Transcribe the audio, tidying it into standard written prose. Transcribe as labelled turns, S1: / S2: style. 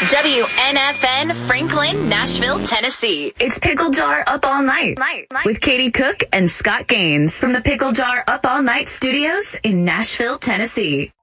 S1: WNFN Franklin, Nashville, Tennessee.
S2: It's Pickle Jar Up All Night with Katie Cook and Scott Gaines from the Pickle Jar Up All Night studios in Nashville, Tennessee.